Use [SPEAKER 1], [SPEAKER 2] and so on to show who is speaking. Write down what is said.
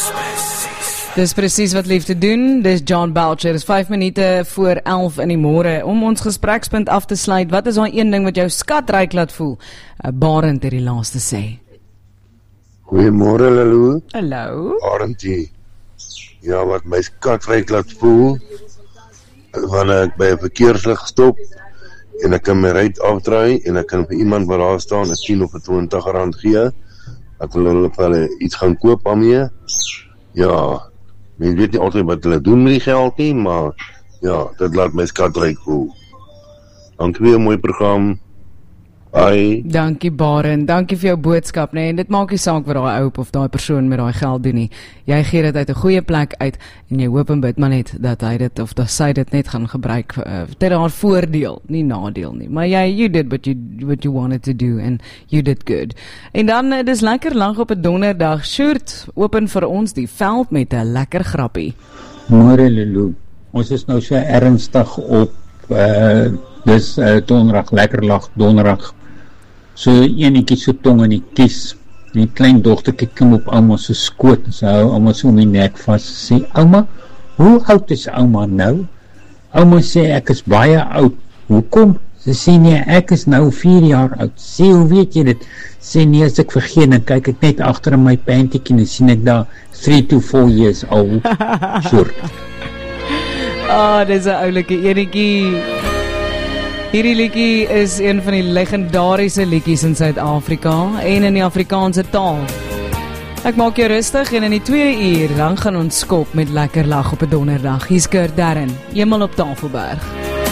[SPEAKER 1] Dis presies wat liefde doen, dis John Belcher, dis 5 minute voor 11 in die môre. Om ons gesprekspunt af te sluit, wat is daai een ding wat jou skatryk laat voel? Barend het die laaste sê.
[SPEAKER 2] Goeiemôre Lalo.
[SPEAKER 1] Hallo.
[SPEAKER 2] Barendie. Ja, wat my skatryk laat voel, wanneer ek by 'n verkeerslig stop, en ek kan my ry afdraai, en ek kan vir iemand wat daar staan, 'n 10 of 'n 20 rand gee, ek wil hulle iets gaan koop aan my. Ja, mens weet nie altyd wat hulle doen met die geld nie, maar ja, dit laat my skatryk voel. Dankie vir 'n mooi program. Bye.
[SPEAKER 1] Dankie Barend, dankie vir jou boodskap, nee, en dit maak nie saak wat daai ou of daai persoon met daai geld doen nie. Jy gee dit uit 'n goeie plek uit en jy hoop en bid maar net dat hy dit of dat sy dit net gaan gebruik ter haar voordeel, nie nadeel nie. Maar you did what you wanted to do and you did good. En dan dis lekker lank op 'n donderdag. Sjoerd, open vir ons die veld met 'n lekker grappie.
[SPEAKER 3] Môre Lulu. Ons is nou so ernstig op dis donderdag, lekker lag donderdag. So enetjie so tong in die kies. Die klein dogtertjie kom op ouma se skoot, sy hou ouma so om die nek vas, sê, ouma, hoe oud is ouma nou? Ouma sê, ek is baie oud. Hoekom? Sy sê, nee, ek is nou 4 jaar oud. Sê, hoe weet jy dit? Sê, nee, as ek vergeet, dan kyk ek net agter in my pantjie en sien ek daar 3 to 4 years old. Short.
[SPEAKER 1] Dis 'n oulike enetjie. Hierdie liedjie is een van die legendariese liedjies in Suid-Afrika en in die Afrikaanse taal. Ek maak jou rustig en in die 2 uur dan gaan ons skop met lekker lag op 'n donderdag. Hier's Kurt Darren, eenmal op Tafelberg.